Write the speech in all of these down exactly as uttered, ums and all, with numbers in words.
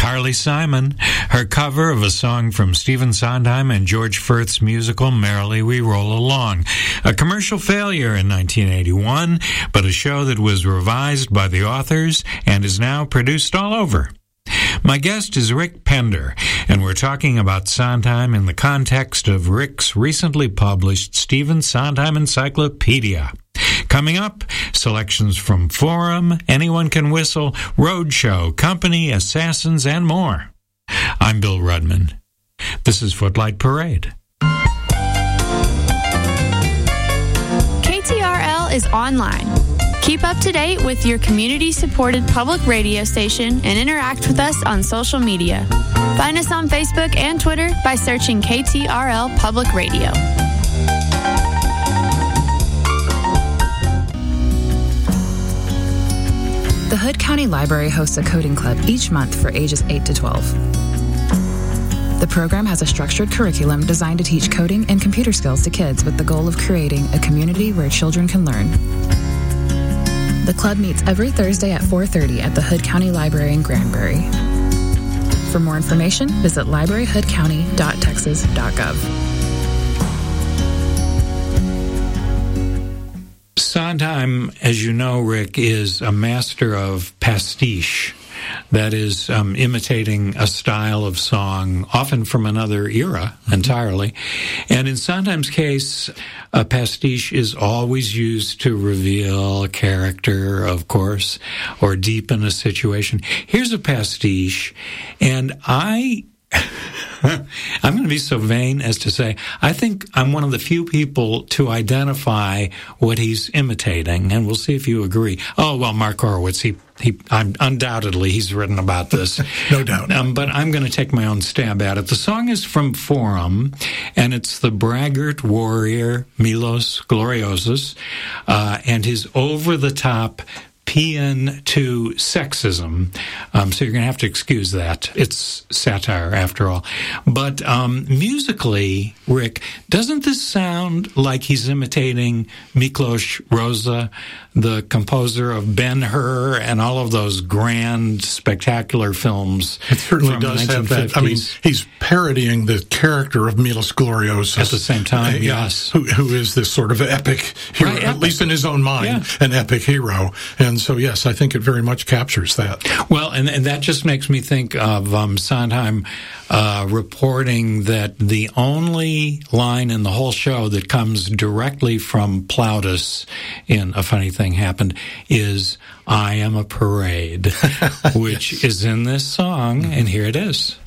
Carly Simon, her cover of a song from Stephen Sondheim and George Firth's musical Merrily We Roll Along. A commercial failure in nineteen eighty-one, but a show that was revised by the authors and is now produced all over. My guest is Rick Pender, and we're talking about Sondheim in the context of Rick's recently published Stephen Sondheim Encyclopedia. Coming up, selections from Forum, Anyone Can Whistle, Roadshow, Company, Assassins, and more. I'm Bill Rudman. This is Footlight Parade. K T R L is online. Keep up to date with your community-supported public radio station and interact with us on social media. Find us on Facebook and Twitter by searching K T R L Public Radio. The Hood County Library hosts a coding club each month for ages eight to twelve. The program has a structured curriculum designed to teach coding and computer skills to kids with the goal of creating a community where children can learn. The club meets every Thursday at four thirty at the Hood County Library in Granbury. For more information, visit library hood county dot texas dot gov. Sondheim, as you know, Rick, is a master of pastiche. That is, um, imitating a style of song, often from another era entirely. And in Sondheim's case, a pastiche is always used to reveal a character, of course, or deepen a situation. Here's a pastiche, and I... I'm going to be so vain as to say, I think I'm one of the few people to identify what he's imitating, and we'll see if you agree. Oh, well, Mark Horowitz, he, he, I'm, undoubtedly, he's written about this. No doubt. Um, but I'm going to take my own stab at it. The song is from Forum, and it's the braggart warrior Milos Gloriosus, uh, and his over-the-top paean to sexism. Um, so you're going to have to excuse that. It's satire, after all. But um, musically, Rick, doesn't this sound like he's imitating Miklos Rozsa, the composer of Ben-Hur and all of those grand, spectacular films? It certainly does have that. I mean, he's parodying the character of Milos Gloriosus. At the same time, uh, yes. Who, who is this sort of epic hero, right, at epic. least in his own mind, Yeah. an epic hero. And so, yes, I think it very much captures that. Well, and, and that just makes me think of um, Sondheim uh, reporting that the only line in the whole show that comes directly from Plautus in A Funny Thing Happened is, I am a parade, which is in this song, and here it is.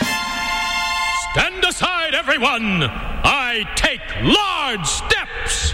Stand aside, everyone! I take large steps!